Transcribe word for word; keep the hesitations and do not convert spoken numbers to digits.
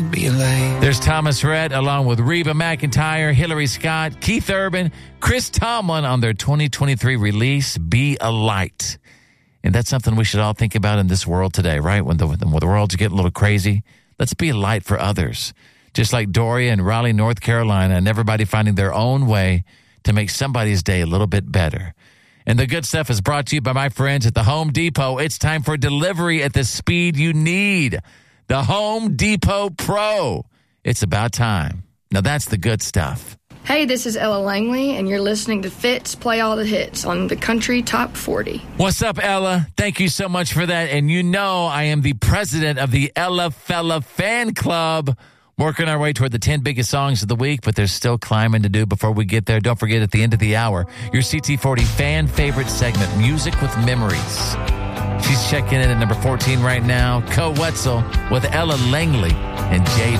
be late. There's Thomas Rhett along with Reba McEntire, Hillary Scott, Keith Urban, Chris Tomlin on their twenty twenty-three release, Be a Light. And that's something we should all think about in this world today, right? When the, when the world's getting a little crazy, let's be a light for others. Just like Doria and Raleigh, North Carolina, and everybody finding their own way to make somebody's day a little bit better. And the good stuff is brought to you by my friends at the Home Depot. It's time for delivery at the speed you need. The Home Depot Pro. It's about time. Now that's the good stuff. Hey, this is Ella Langley, and you're listening to Fitz Play All the Hits on the Country Top forty. What's up, Ella? Thank you so much for that. And you know I am the president of the Ella Fella Fan Club. Working our way toward the ten biggest songs of the week, but there's still climbing to do before we get there. Don't forget, at the end of the hour, your C T forty fan favorite segment, Music with Memories. She's checking in at number fourteen right now. Co Wetzel with Ella Langley and Jay